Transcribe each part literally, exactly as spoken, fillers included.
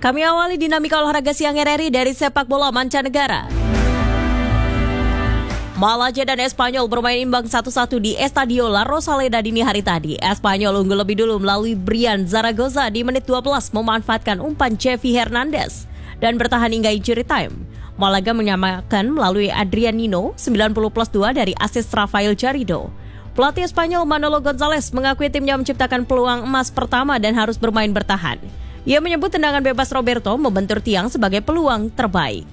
Kami awali dinamika olahraga siang R R I dari sepak bola mancanegara. Malaysia dan Espanyol bermain imbang satu satu di Estadio La Rosaleda dini hari tadi. Espanyol unggul lebih dulu melalui Brian Zaragoza di menit dua belas memanfaatkan umpan Xavi Hernandez dan bertahan hingga injury time. Malaga menyamakan melalui Adrian Nino sembilan puluh plus dua dari asis Rafael Garrido. Pelatih Espanyol Manolo Gonzalez mengakui timnya menciptakan peluang emas pertama dan harus bermain bertahan. Ia menyebut tendangan bebas Roberto membentur tiang sebagai peluang terbaik.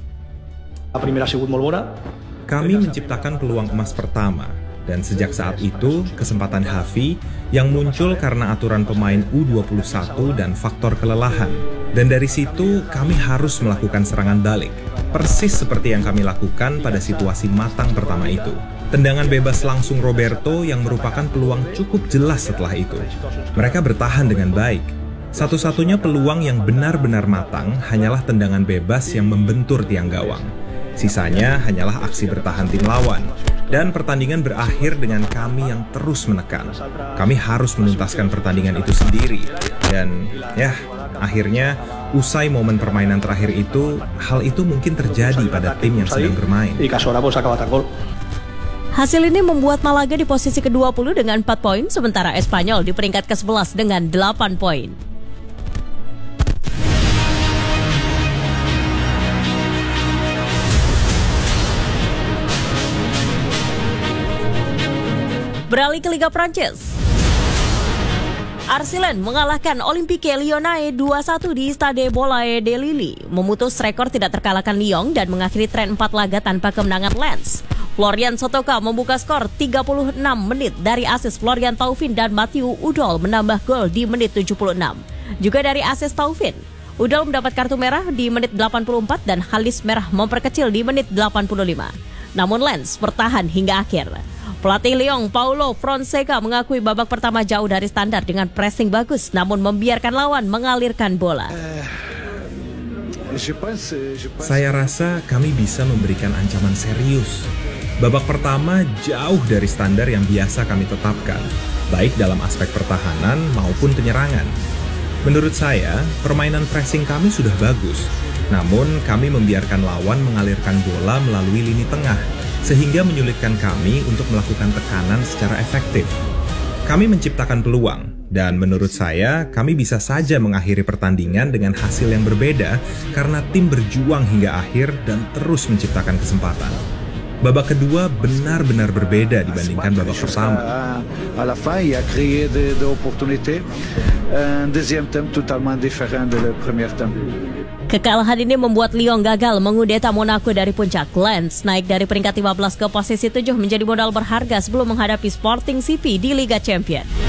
Kami menciptakan peluang emas pertama, dan sejak saat itu kesempatan Xavi yang muncul karena aturan pemain U dua puluh satu dan faktor kelelahan. Dan dari situ kami harus melakukan serangan balik, persis seperti yang kami lakukan pada situasi matang pertama itu. Tendangan bebas langsung Roberto yang merupakan peluang cukup jelas setelah itu. Mereka bertahan dengan baik. Satu-satunya peluang yang benar-benar matang hanyalah tendangan bebas yang membentur tiang gawang. Sisanya hanyalah aksi bertahan tim lawan. Dan pertandingan berakhir dengan kami yang terus menekan. Kami harus menuntaskan pertandingan itu sendiri. Dan ya, akhirnya usai momen permainan terakhir itu, hal itu mungkin terjadi pada tim yang sedang bermain. Hasil ini membuat Malaga di posisi ke dua puluh dengan empat poin, sementara Espanyol di peringkat ke sebelas dengan delapan poin. Beralih ke Liga Prancis. Arsenal mengalahkan Olympique Lyonnais dua satu di Stade Bollaert de Lille, memutus rekor tidak terkalahkan Lyon dan mengakhiri tren empat laga tanpa kemenangan Lens. Florian Sotoka membuka skor tiga puluh enam menit dari asis Florian Thauvin dan Mathieu Udol menambah gol di menit tujuh puluh enam. Juga dari asis Thauvin, Udol mendapat kartu merah di menit delapan puluh empat dan Halis merah memperkecil di menit delapan puluh lima. Namun Lens bertahan hingga akhir. Pelatih Lyon Paulo Fonseca mengakui babak pertama jauh dari standar dengan pressing bagus namun membiarkan lawan mengalirkan bola. Saya rasa kami bisa memberikan ancaman serius. Babak pertama jauh dari standar yang biasa kami tetapkan, baik dalam aspek pertahanan maupun penyerangan. Menurut saya, permainan pressing kami sudah bagus, namun kami membiarkan lawan mengalirkan bola melalui lini tengah, sehingga menyulitkan kami untuk melakukan tekanan secara efektif. Kami menciptakan peluang, dan menurut saya, kami bisa saja mengakhiri pertandingan dengan hasil yang berbeda karena tim berjuang hingga akhir dan terus menciptakan kesempatan. Babak kedua benar-benar berbeda dibandingkan babak pertama. Kekalahan ini membuat Lyon gagal mengudeta Monaco dari puncak. Lens naik dari peringkat lima belas ke posisi tujuh menjadi modal berharga sebelum menghadapi Sporting C P di Liga Champions.